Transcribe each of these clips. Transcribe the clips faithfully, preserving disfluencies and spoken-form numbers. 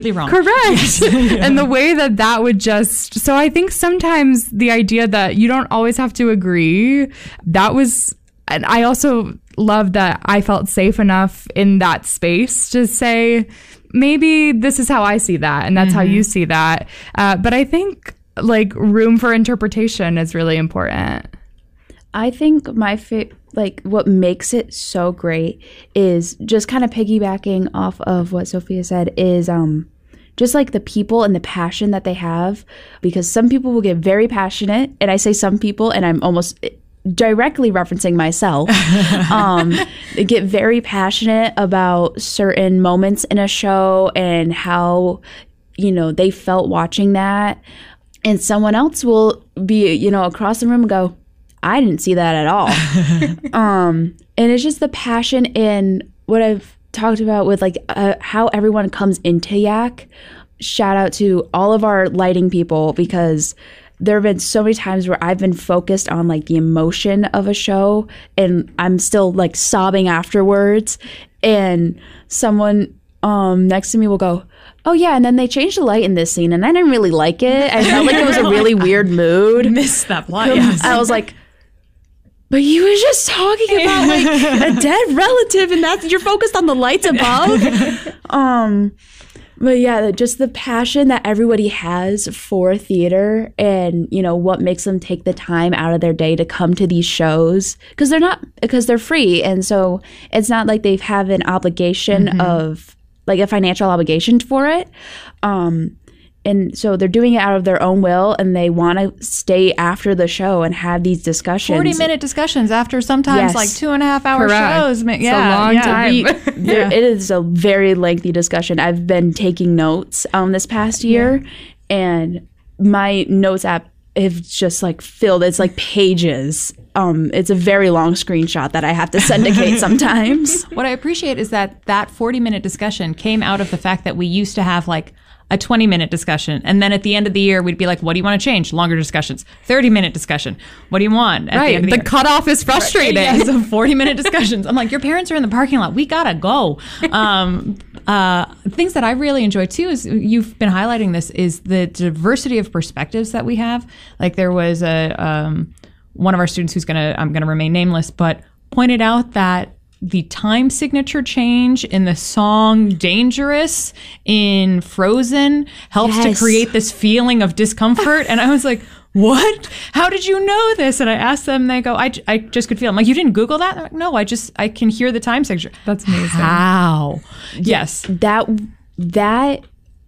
wrong. Correct. Yes. Yeah. And the way that that would just, so I think sometimes the idea that you don't always have to agree, that was, and I also love that I felt safe enough in that space to say, maybe this is how I see that, and that's mm-hmm. how you see that. Uh, but I think like room for interpretation is really important. I think my fa- like what makes it so great is just kind of piggybacking off of what Sophia said is um just like the people and the passion that they have, because some people will get very passionate, and I say some people and I'm almost directly referencing myself, um, get very passionate about certain moments in a show and how, you know, they felt watching that. And someone else will be, you know, across the room and go, I didn't see that at all. um, and it's just the passion in what I've talked about with like uh, how everyone comes into Yak. Shout out to all of our lighting people, because there have been so many times where I've been focused on like the emotion of a show and I'm still like sobbing afterwards, and someone um, next to me will go, oh yeah, and then they changed the light in this scene and I didn't really like it. I felt like it was a really weird mood. Missed that plot, yes. I was like, but you were just talking about like a dead relative and that's, you're focused on the lights above. um, but yeah, just the passion that everybody has for theater, and you know what makes them take the time out of their day to come to these shows, because they're not because they're free, and so it's not like they have an obligation mm-hmm. of like a financial obligation for it. Um, And so they're doing it out of their own will, and they want to stay after the show and have these discussions. forty minute discussions after sometimes yes. like two and a half hour Correct. shows. Yeah, it's a long yeah. time. We, yeah. It is a very lengthy discussion. I've been taking notes um, this past year, yeah. and my notes app is just like filled. It's like pages. Um, it's a very long screenshot that I have to send to Kate sometimes. What I appreciate is that that forty minute discussion came out of the fact that we used to have like a twenty minute discussion. And then at the end of the year, we'd be like, what do you want to change? Longer discussions. thirty minute discussion. What do you want? At right. The, end of the, the cutoff is frustrating. Right. Yeah, so forty minute discussions. I'm like, your parents are in the parking lot. We got to go. Um, uh, things that I really enjoy too is you've been highlighting this is the diversity of perspectives that we have. Like there was a, um, one of our students who's going to, I'm going to remain nameless, but pointed out that the time signature change in the song Dangerous in Frozen helps yes. to create this feeling of discomfort. And I was like, what? How did you know this? And I asked them, they go, I, I just could feel it. I'm like, you didn't Google that? Like, no, I just, I can hear the time signature. That's amazing. How? Yes. That, that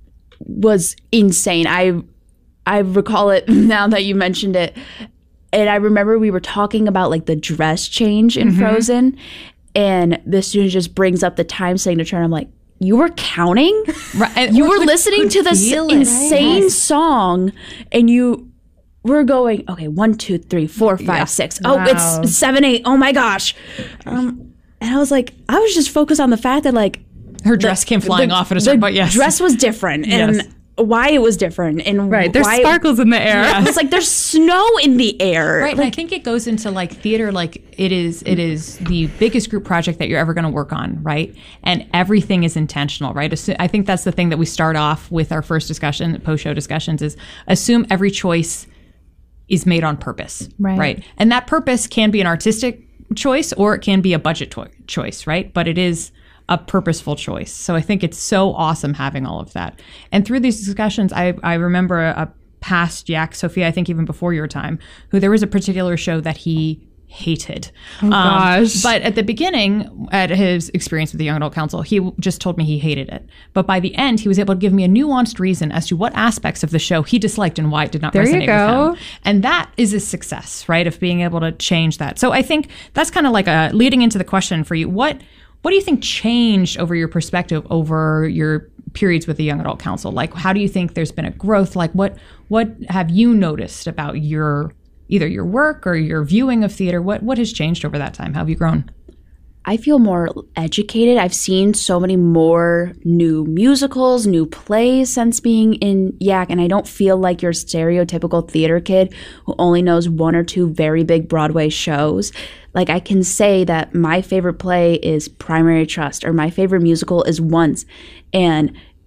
was insane. I, I recall it now that you mentioned it. And I remember we were talking about like the dress change in mm-hmm. Frozen. And the student just brings up the time signature, and I'm like, you were counting? Right. You were listening to this insane right? song, and you were going, okay, one, two, three, four, five, yeah. six. Oh, wow. It's seven, eight. Oh my gosh. Um, and I was like, I was just focused on the fact that like her dress the, came flying the, off at a certain point. Yes, dress was different, and. Yes. Why it was different and right there's why sparkles in the air. Yes. It's like there's snow in the air, right? Like, and I think it goes into like theater, like it is it is the biggest group project that you're ever going to work on, right? And everything is intentional, right? I think that's the thing that we start off with our first discussion, post show discussions, is assume every choice is made on purpose, right? Right, and that purpose can be an artistic choice or it can be a budget to- choice, right? But it is a purposeful choice. So I think it's so awesome having all of that. And through these discussions, I, I remember a, a past Yak, Sophia, I think even before your time, who there was a particular show that he hated. Oh, um, gosh. But at the beginning, at his experience with the Young Adult Council, he just told me he hated it. But by the end, he was able to give me a nuanced reason as to what aspects of the show he disliked and why it did not there resonate you go. with him. And that is a success, right, of being able to change that. So I think that's kind of like a leading into the question for you. What What do you think changed over your perspective over your periods with the Young Adult Council? Like, how do you think there's been a growth? Like, what what have you noticed about your either your work or your viewing of theater? What what has changed over that time? How have you grown? I feel more educated. I've seen so many more new musicals, new plays since being in Yak, and I don't feel like your stereotypical theater kid who only knows one or two very big Broadway shows. Like, I can say that my favorite play is Primary Trust, or my favorite musical is Once, and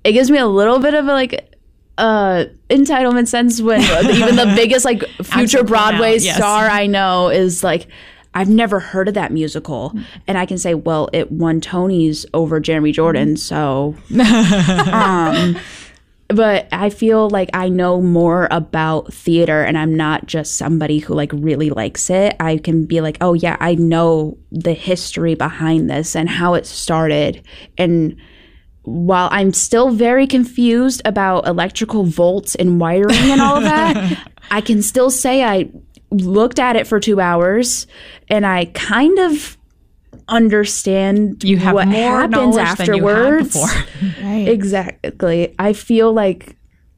it gives me a little bit of a like uh entitlement sense when even the biggest like future Broadway yes. star I know is like, I've never heard of that musical, and I can say, well, it won Tonys over Jeremy Jordan, so um but I feel like I know more about theater, and I'm not just somebody who like really likes it. I can be like, oh yeah, I know the history behind this and how it started. And while I'm still very confused about electrical volts and wiring and all of that, I can still say I looked at it for two hours and I kind of understand you have what more happens afterwards. Than you had before. Right. Exactly. I feel like,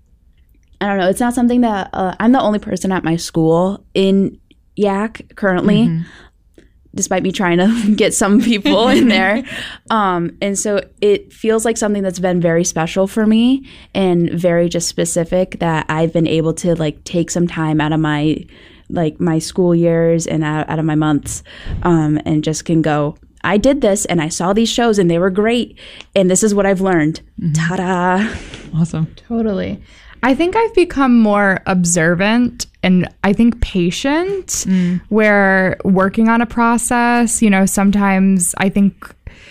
I don't know, it's not something that uh, I'm the only person at my school in Y A C currently, mm-hmm. despite me trying to get some people in there. Um, and so it feels like something that's been very special for me and very just specific, that I've been able to like take some time out of my like my school years and out, out of my months um, and just can go, I did this and I saw these shows and they were great. And this is what I've learned. Mm-hmm. Ta-da. Awesome. Totally. I think I've become more observant and I think patient mm. where working on a process, you know, sometimes I think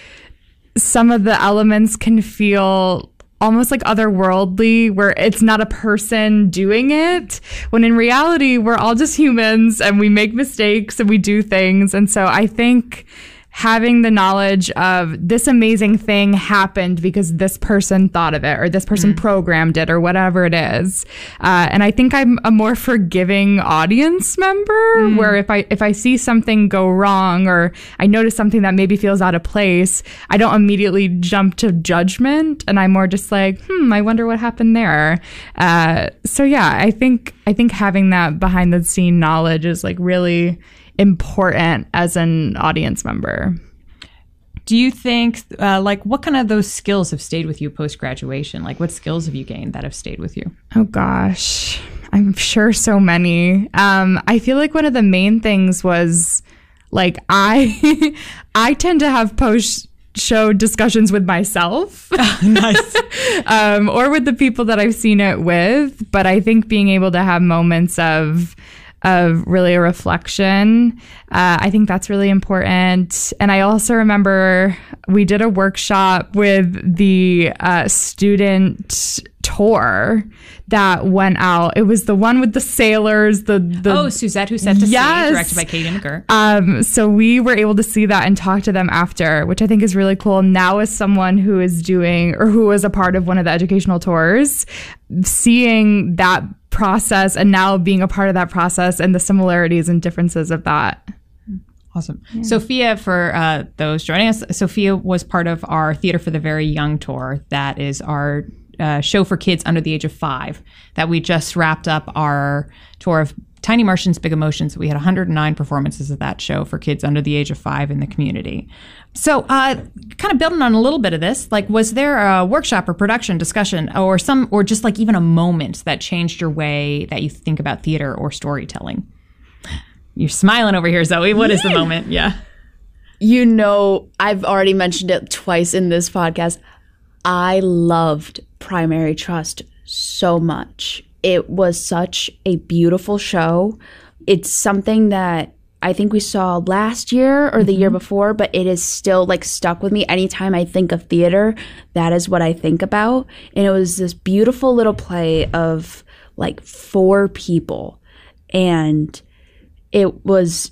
some of the elements can feel almost like otherworldly, where it's not a person doing it, when in reality, we're all just humans and we make mistakes and we do things. And so I think having the knowledge of this amazing thing happened because this person thought of it or this person mm. programmed it or whatever it is. Uh, and I think I'm a more forgiving audience member mm. where if I if I see something go wrong or I notice something that maybe feels out of place, I don't immediately jump to judgment and I'm more just like, hmm, I wonder what happened there. Uh, so yeah, I think I think having that behind the scene knowledge is like really important as an audience member. Do you think, uh, like, what kind of those skills have stayed with you post-graduation? Like, what skills have you gained that have stayed with you? Oh, gosh. I'm sure so many. Um, I feel like one of the main things was, like, I I tend to have post-show discussions with myself. Nice. um, or with the people that I've seen it with. But I think being able to have moments of of really a reflection. Uh, I think that's really important. And I also remember we did a workshop with the uh, student tour that went out. It was the one with the sailors. The, the Oh, Suzette Who Set to yes. Sea, directed by Katie McGurk. Um, so we were able to see that and talk to them after, which I think is really cool. Now as someone who is doing or who was a part of one of the educational tours, seeing that process and now being a part of that process and the similarities and differences of that. Awesome. Yeah. Sophia, for uh, those joining us, Sophia was part of our Theater for the Very Young tour. That is our uh, show for kids under the age of five that we just wrapped up our tour of Tiny Martians, Big Emotions. We had one hundred nine performances of that show for kids under the age of five in the community. So uh, kind of building on a little bit of this, like, was there a workshop or production discussion or some, or just like even a moment that changed your way that you think about theater or storytelling? You're smiling over here, Zoe. What is the moment? Yeah. You know, I've already mentioned it twice in this podcast. I loved Primary Trust so much. It was such a beautiful show. It's something that I think we saw last year or the mm-hmm. year before, but it is still like stuck with me. Anytime I think of theater, that is what I think about. And it was this beautiful little play of like four people. And it was,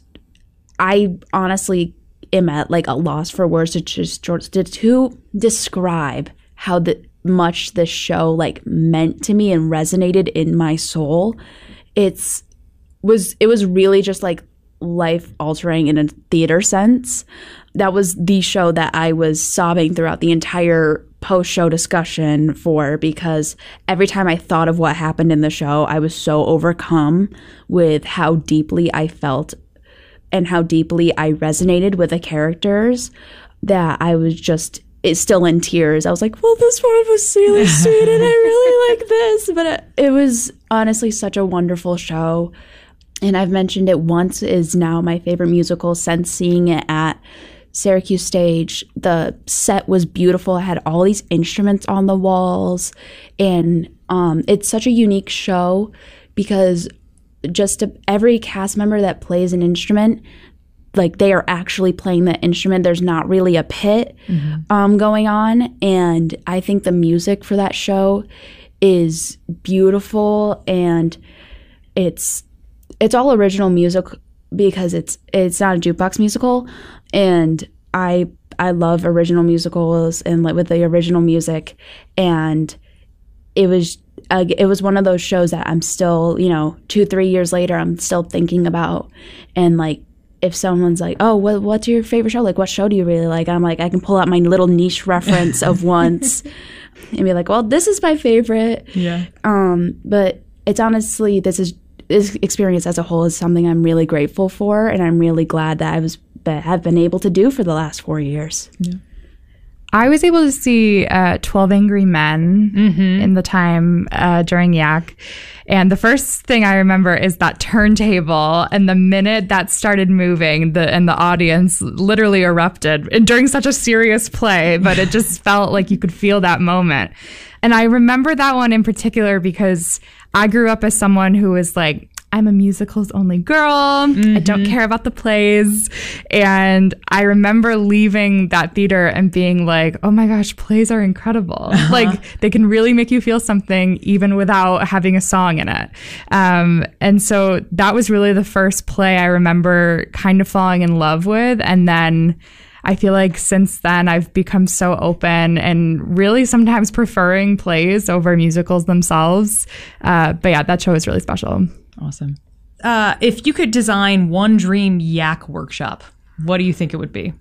I honestly am at like a loss for words to just to, to describe how the much this show like meant to me and resonated in my soul. It's was it was really just like life altering in a theater sense. That was the show that I was sobbing throughout the entire post-show discussion for, because every time I thought of what happened in the show, I was so overcome with how deeply I felt and how deeply I resonated with the characters that I was just it's still in tears. I was like, well, this part was really sweet and I really like this. But it, it was honestly such a wonderful show. And I've mentioned it once, is now my favorite musical since seeing it at Syracuse stage. The set was beautiful. It had all these instruments on the walls, and um, it's such a unique show because just to, every cast member that plays an instrument, like they are actually playing the instrument. There's not really a pit mm-hmm. um, going on, and I think the music for that show is beautiful, and it's it's all original music because it's it's not a jukebox musical. And I I love original musicals and like with the original music, and it was uh, it was one of those shows that I'm still, you know, two three years later I'm still thinking about. And like if someone's like, oh, what what's your favorite show? Like what show do you really like? I'm like I can pull out my little niche reference of once and be like, well, this is my favorite. Yeah. Um, but it's honestly this is this experience as a whole is something I'm really grateful for, and I'm really glad that I was that have been able to do for the last four years. Yeah. I was able to see uh, twelve Angry Men mm-hmm. in the time uh, during Y A C. And the first thing I remember is that turntable. And the minute that started moving, the and the audience literally erupted and during such a serious play. But it just felt like you could feel that moment. And I remember that one in particular because I grew up as someone who was like, I'm a musicals only girl. Mm-hmm. I don't care about the plays. And I remember leaving that theater and being like, oh my gosh, plays are incredible. Uh-huh. Like they can really make you feel something even without having a song in it. Um, and so that was really the first play I remember kind of falling in love with. And then I feel like since then I've become so open and really sometimes preferring plays over musicals themselves. Uh, but yeah, that show is really special. Awesome. Uh, if you could design one dream Y A C workshop, what do you think it would be?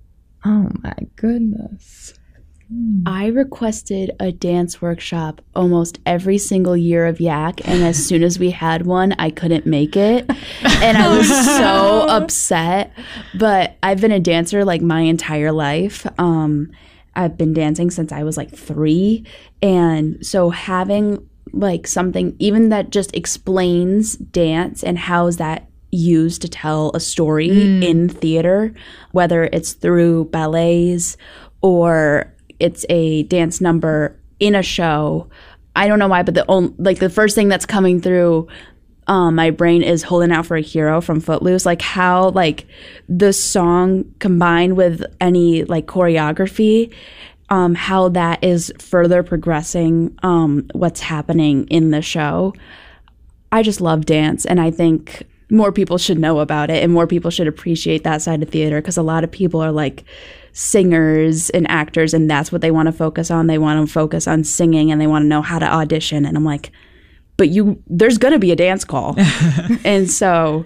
Oh my goodness. Hmm. I requested a dance workshop almost every single year of Y A C, and as soon as we had one, I couldn't make it. And I was so upset. But I've been a dancer like my entire life. Um, I've been dancing since I was like three. And so having like something even that just explains dance and how is that used to tell a story mm. in theater, whether it's through ballets or it's a dance number in a show. I don't know why, but the only, like the first thing that's coming through um, my brain is Holding Out for a Hero from Footloose. Like how like the song combined with any like choreography, Um, how that is further progressing um, what's happening in the show. I just love dance, and I think more people should know about it and more people should appreciate that side of theater because a lot of people are like singers and actors and that's what they want to focus on. They want to focus on singing and they want to know how to audition. And I'm like, but you, there's going to be a dance call. And so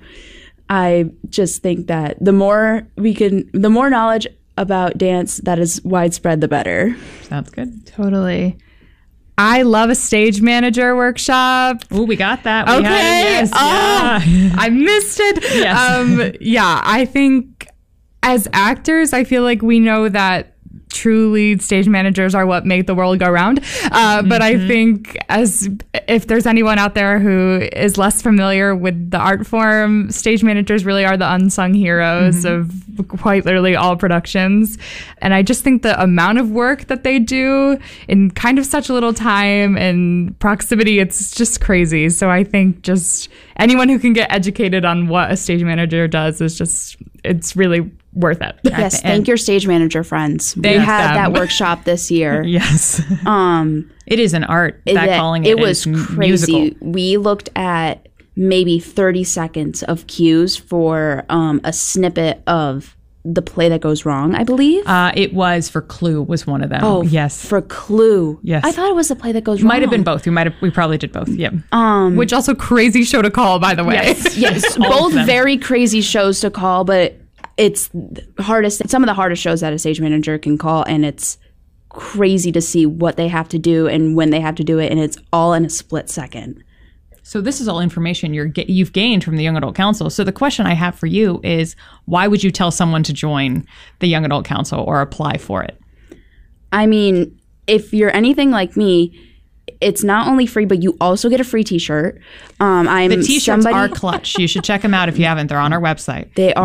I just think that the more we can, the more knowledge about dance that is widespread, the better. Sounds good. Totally. I love a stage manager workshop. Oh, we got that. We okay. Had it, yes. Oh, yeah. I missed it. Yes. Um, yeah, I think as actors, I feel like we know that truly stage managers are what make the world go round. Uh, mm-hmm. But I think as if there's anyone out there who is less familiar with the art form, stage managers really are the unsung heroes mm-hmm. of quite literally all productions. And I just think the amount of work that they do in kind of such little time and proximity, it's just crazy. So I think just anyone who can get educated on what a stage manager does is just, it's really worth it. Yes, and thank your stage manager friends. We had them. that workshop this year. Yes. Um, it is an art, that, that calling it It was crazy. Musical. We looked at maybe thirty seconds of cues for um, a snippet of the play that goes wrong, I believe. Uh, it was for Clue was one of them. Oh, yes. For Clue. Yes. I thought it was the play that goes wrong. Might have been both. We might have. We probably did both. Yeah. Um, Which also crazy show to call, by the way. Yes. Yes. Both very crazy shows to call, but it's the hardest. Some of the hardest shows that a stage manager can call, and it's crazy to see what they have to do and when they have to do it, and it's all in a split second. So this is all information you're you've gained from the Young Adult Council. So the question I have for you is, why would you tell someone to join the Young Adult Council or apply for it? I mean, if you're anything like me, it's not only free, but you also get a free T-shirt. Um, I'm the T-shirts somebody, are clutch. You should check them out if you haven't. They're on our website. They are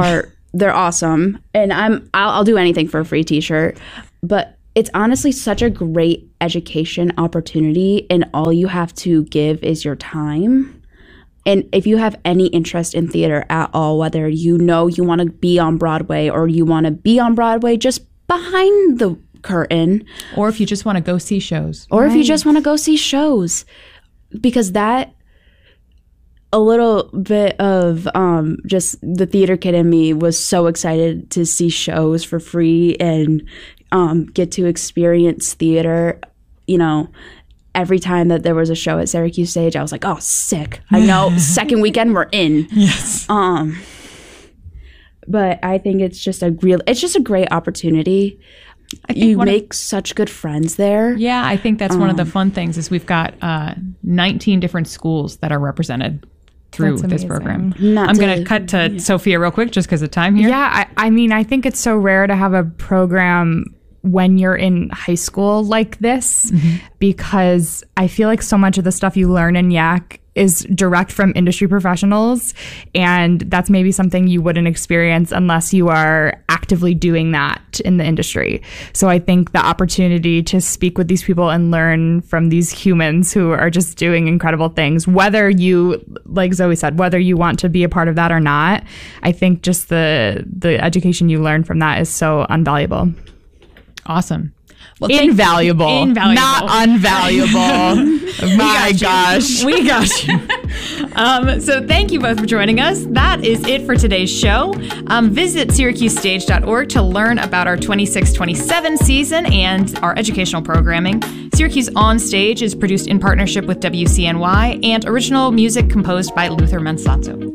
they're awesome, and I'm I'll, I'll do anything for a free T-shirt. But it's honestly such a great education opportunity, and all you have to give is your time. And if you have any interest in theater at all, whether you know you want to be on Broadway or you want to be on Broadway just behind the curtain, or if you just want to go see shows, or right. if you just want to go see shows, because that a little bit of um, just the theater kid in me was so excited to see shows for free and um, get to experience theater. You know, every time that there was a show at Syracuse Stage, I was like, oh, sick. I know, second weekend we're in. Yes. Um, but I think it's just a real, it's just a great opportunity. You make of, such good friends there. Yeah, I think that's um, one of the fun things is we've got uh, nineteen different schools that are represented through this program. Not I'm going to cut to yeah. Sophia real quick just because of time here. Yeah, I, I mean, I think it's so rare to have a program when you're in high school like this, mm-hmm. because I feel like so much of the stuff you learn in Y A C is direct from industry professionals, and that's maybe something you wouldn't experience unless you are actively doing that in the industry. So I think the opportunity to speak with these people and learn from these humans who are just doing incredible things, whether you, like Zoe said, whether you want to be a part of that or not, I think just the the education you learn from that is so invaluable. Awesome. Well, invaluable, invaluable, not unvaluable. My gosh. We got you. um, so thank you both for joining us. That is it for today's show. Um, visit Syracuse Stage dot org to learn about our twenty-six twenty-seven season and our educational programming. Syracuse On Stage is produced in partnership with W C N Y, and original music composed by Luther Mensazzo.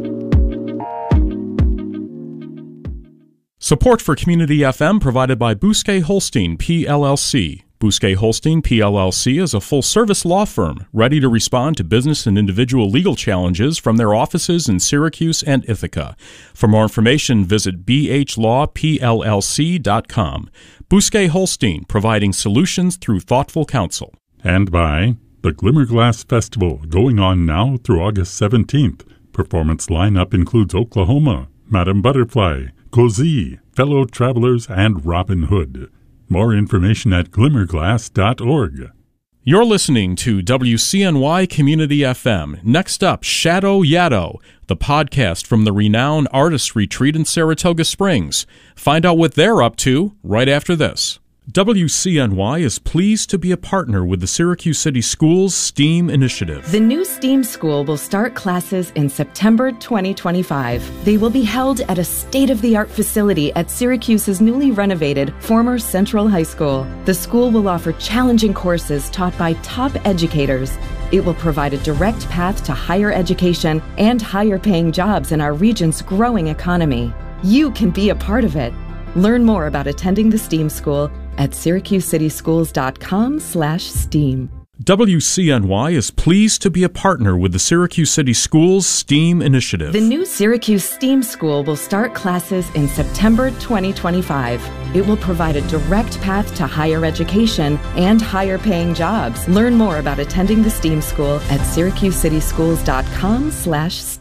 Support for Community F M provided by Bousquet Holstein, P L L C. Bousquet Holstein, P L L C is a full-service law firm ready to respond to business and individual legal challenges from their offices in Syracuse and Ithaca. For more information, visit b h law p l l c dot com. Bousquet Holstein, providing solutions through thoughtful counsel. And by the Glimmerglass Festival, going on now through August seventeenth. Performance lineup includes Oklahoma, Madam Butterfly, Cozy, Fellow Travelers, and Robin Hood. More information at glimmerglass dot org. You're listening to W C N Y Community F M. Next up, Shadow Yaddo, the podcast from the renowned Artists Retreat in Saratoga Springs. Find out what they're up to right after this. W C N Y is pleased to be a partner with the Syracuse City Schools STEAM Initiative. The new STEAM school will start classes in September twenty twenty-five. They will be held at a state-of-the-art facility at Syracuse's newly renovated former Central High School. The school will offer challenging courses taught by top educators. It will provide a direct path to higher education and higher-paying jobs in our region's growing economy. You can be a part of it. Learn more about attending the STEAM school at syracuse city schools dot com slash steam. W C N Y is pleased to be a partner with the Syracuse City Schools STEAM Initiative. The new Syracuse STEAM School will start classes in September twenty twenty-five. It will provide a direct path to higher education and higher paying jobs. Learn more about attending the STEAM school at syracuse city schools dot com slash steam.